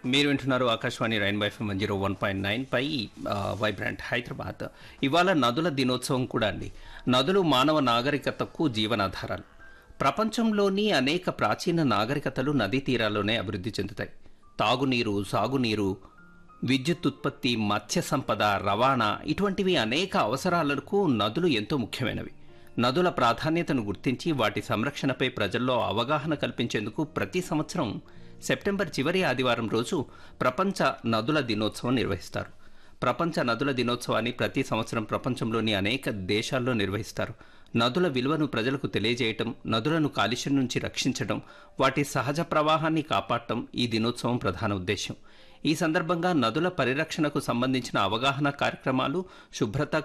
మీరు వింటున్నారు Akashvani rain FM 101.9 పై vibrant Hyderabad. ఇవాళ నదుల దినోత్సవం కూడా అండి. నదులు మానవ నాగరికతకు జీవనాధారాలు. ప్రపంచంలోని అనేక ప్రాచీన నాగరికతలు నదీ తీరాల్లోనే అభివృద్ధి చెందుతాయి. తాగునీరు, సాగునీరు, విద్యుత్ ఉత్పత్తి, మత్స్య సంపద, రవాణా ఇటువంటివి అనేక అవసరాలకు నదులు ఎంతో ముఖ్యమైనవి. నదుల ప్రాధాన్యతను గుర్తించి వాటి సంరక్షణపై ప్రజల్లో అవగాహన కల్పించేందుకు ప్రతి సంవత్సరం సెప్టెంబర్ చివరి ఆదివారం రోజు ప్రపంచ నదుల దినోత్సవం నిర్వహిస్తారు. ప్రపంచ నదుల దినోత్సవాన్ని ప్రతి సంవత్సరం ప్రపంచంలోని అనేక దేశాల్లో నిర్వహిస్తారు. నదుల విలువను ప్రజలకు తెలియజేయటం, నదులను కాలుష్యం నుంచి రక్షించడం, వాటి సహజ ప్రవాహాన్ని కాపాడటం ఈ దినోత్సవం ప్రధాన ఉద్దేశం. ఈ సందర్భంగా నదుల పరిరక్షణకు సంబంధించిన అవగాహన కార్యక్రమాలు, శుభ్రత